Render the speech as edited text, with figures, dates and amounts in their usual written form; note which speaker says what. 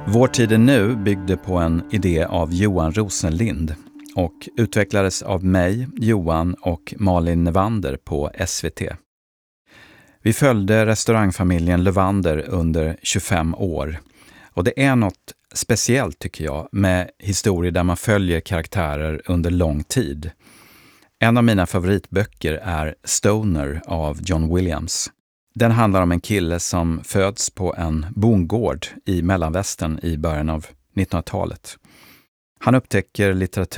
Speaker 1: Vår tid är nu byggde på en idé av Johan Rosenlind och utvecklades av mig, Johan och Malin Levander på SVT. Vi följde restaurangfamiljen Levander under 25 år och det är något speciellt tycker jag med historier där man följer karaktärer under lång tid. En av mina favoritböcker är Stoner av John Williams. Den handlar om en kille som föds på en bondgård i Mellanvästern i början av 1900-talet. Han upptäcker litteratur